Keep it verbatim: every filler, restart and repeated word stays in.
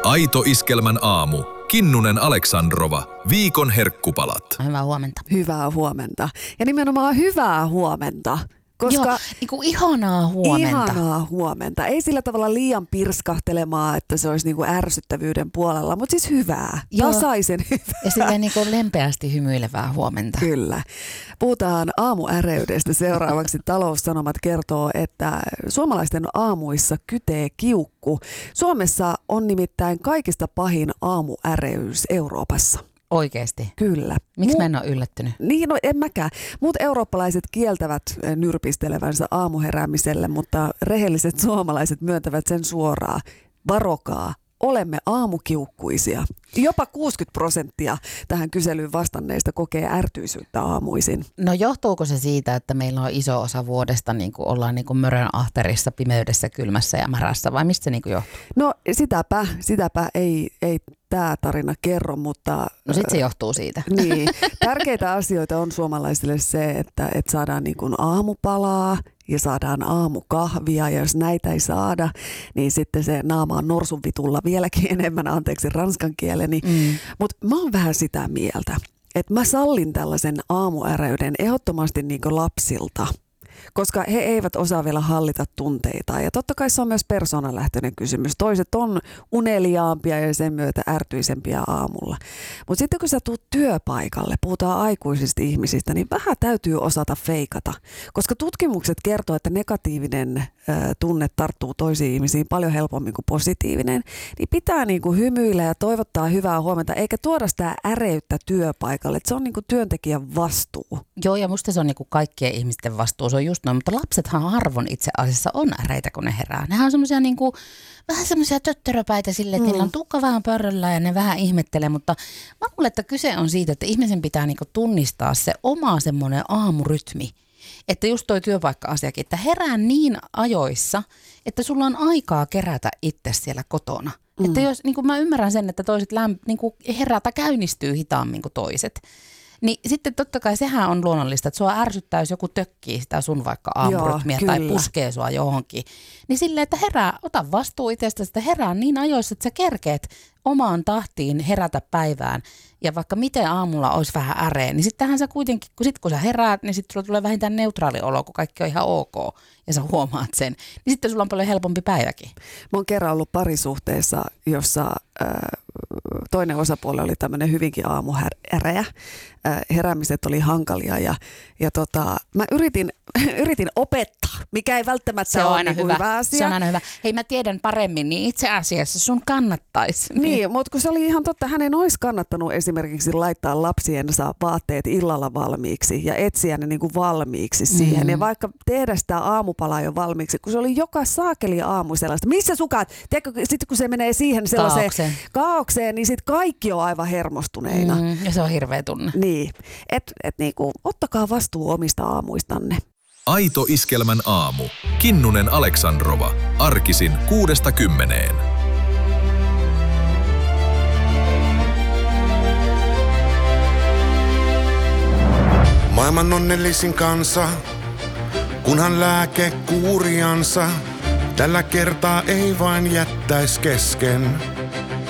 Aito Iskelmän aamu. Kinnunen Aleksandrova. Viikon herkkupalat. Hyvää huomenta. Hyvää huomenta. Ja nimenomaan hyvää huomenta. Koska Joo, niin kuin ihanaa huomenta. Ihanaa huomenta. Ei sillä tavalla liian pirskahtelemaa, että se olisi niin kuin ärsyttävyyden puolella, mutta siis hyvää. Joo. Tasaisen hyvää. Ja silleen niin kuin lempeästi hymyilevää huomenta. Kyllä. Puhutaan aamuäreydestä seuraavaksi. Taloussanomat kertoo, että suomalaisten aamuissa kytee kiukku. Suomessa on nimittäin kaikista pahin aamuäreys Euroopassa. Oikeesti? Kyllä. Miksi Mu- mä en ole yllättynyt? Niin, no en mäkään. Muut eurooppalaiset kieltävät nyrpistelevänsä aamuheräämiselle, mutta rehelliset suomalaiset myöntävät sen suoraan. Varokaa, olemme aamukiukkuisia. Jopa kuusikymmentä prosenttia tähän kyselyyn vastanneista kokee ärtyisyyttä aamuisin. No johtuuko se siitä, että meillä on iso osa vuodesta, niin kuin ollaan niin kuin mörön ahterissa, pimeydessä, kylmässä ja märässä, vai mistä se niin kuin johtuu? No sitäpä, sitäpä ei, ei tämä tarina kerro, mutta... No sit se johtuu siitä. Niin, tärkeitä asioita on suomalaisille se, että, että saadaan niin kuin aamupalaa ja saadaan aamukahvia, ja jos näitä ei saada, niin sitten se naama on norsunvitulla vieläkin enemmän, anteeksi ranskan kieleni. Mm. Mutta mä oon vähän sitä mieltä, että mä sallin tällaisen aamuäreyden ehdottomasti niin kuin lapsilta, koska he eivät osaa vielä hallita tunteita. Ja totta kai se on myös persoonanlähtöinen kysymys. Toiset on uneliaampia ja sen myötä ärtyisempiä aamulla. Mutta sitten kun sä tuut työpaikalle, puhutaan aikuisista ihmisistä, niin vähän täytyy osata feikata. Koska tutkimukset kertoo, että negatiivinen äh, tunne tarttuu toisiin ihmisiin paljon helpommin kuin positiivinen. Niin pitää niinku hymyillä ja toivottaa hyvää huomenta, eikä tuoda sitä äreyttä työpaikalle. Et se on niinku työntekijän vastuu. Joo, ja musta se on niinku kaikkien ihmisten vastuu. Se on just noin, mutta lapsethan harvoin itse asiassa on äreitä, kun ne herää. Nehän on semmoisia niinku, vähän semmoisia töttöröpäitä silleen, että mm. niillä on tukka vähän pörröllä ja ne vähän ihmettelee, mutta mä luulen, että kyse on siitä, että ihmisen pitää niinku tunnistaa se oma semmoinen aamurytmi. Että just toi työpaikka-asiakin, että herää niin ajoissa, että sulla on aikaa kerätä itse siellä kotona. Mm. Että jos, niin kuin mä ymmärrän sen, että toiset lämp, niin kuin herää tai käynnistyy hitaammin kuin toiset. Niin sitten totta kai sehän on luonnollista, että sua ärsyttää, jos joku tökkii sitä sun vaikka aamurytmiä tai puskee sua johonkin. Niin silleen, että herää, ota vastuu itsestäsi, että herää niin ajoissa, että sä kerkeet omaan tahtiin herätä päivään. Ja vaikka miten aamulla olisi vähän äreä, niin sittenhän sä kuitenkin, kun, sit kun sä heräät, niin sitten sulla tulee vähintään neutraali olo, kun kaikki on ihan ok. Ja sä huomaat sen. Niin sitten sulla on paljon helpompi päiväkin. Mä oon kerran ollut parisuhteessa, jossa äh, toinen osapuoli oli tämmöinen hyvinkin aamuäreä. Äh, heräämiset oli hankalia ja, ja tota, mä yritin, yritin opettaa, mikä ei välttämättä se on ole aina niin hyvä. hyvä asia. Se on aina hyvä. Hei, mä tiedän paremmin, niin itse asiassa sun kannattaisi. Niin, mutta kun se oli ihan totta, hänen olisi kannattanut esimerkiksi laittaa lapsiensa vaatteet illalla valmiiksi ja etsiä ne niin kuin valmiiksi siihen. Mm-hmm. Ja vaikka tehdä sitä aamupalaa jo valmiiksi, kun se oli joka saakeli aamu sellaista. Missä sukat? Tiedätkö, sitten kun se menee siihen sellaiseen kaaukseen, kaaukseen niin sitten kaikki on aivan hermostuneina. Mm, ja se on hirveä tunne. Niin, että et niinku, ottakaa vastuu omista aamuistanne. Aito Iskelmän aamu. Kinnunen Aleksandrova. Arkisin kuudesta kymmeneen. Maailman onnellisin kansa, kunhan lääke kuuriansa, tällä kertaa ei vain jättäis kesken.